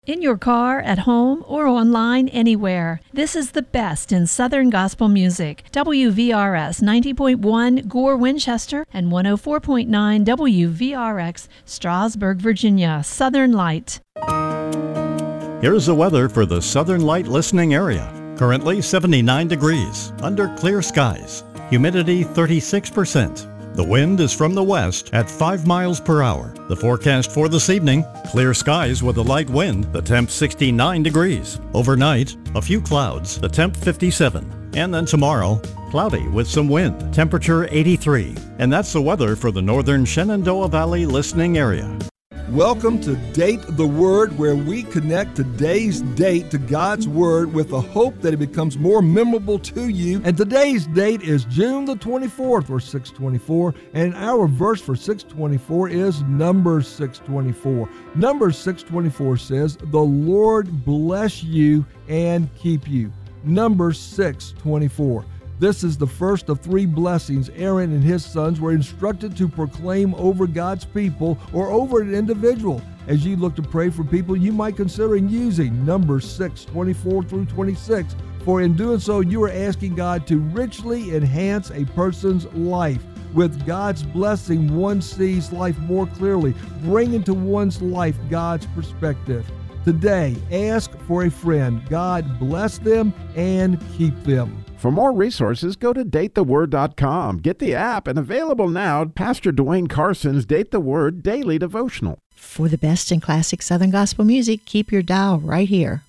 In your car, at home, or online, anywhere. This is the best in Southern gospel music. WVRS 90.1 Gore, Winchester, and 104.9 WVRX Strasburg, Virginia. Southern Light. Here's the weather for the Southern Light listening area. Currently 79 degrees, under clear skies. Humidity 36%. The wind is from the west at 5 miles per hour. The forecast for this evening, clear skies with a light wind, the temp 69 degrees. Overnight, a few clouds, the temp 57. And then tomorrow, cloudy with some wind, temperature 83. And that's the weather for the northern Shenandoah Valley listening area. Welcome to Date the Word, where we connect today's date to God's Word with the hope that it becomes more memorable to you. And today's date is June the 24th, or 624, and our verse for 624 is Numbers 624. Numbers 624 says, "The Lord bless you and keep you." Numbers 624. This is the first of 3 blessings Aaron and his sons were instructed to proclaim over God's people or over an individual. As you look to pray for people, you might consider using Numbers 6:24 through 26. For in doing so, you are asking God to richly enhance a person's life. With God's blessing, one sees life more clearly, bringing to one's life God's perspective. Today, ask for a friend. God bless them and keep them. For more resources, go to datetheword.com. Get the app, and available now, Pastor Dwayne Carson's Date the Word Daily Devotional. For the best in classic Southern gospel music, keep your dial right here.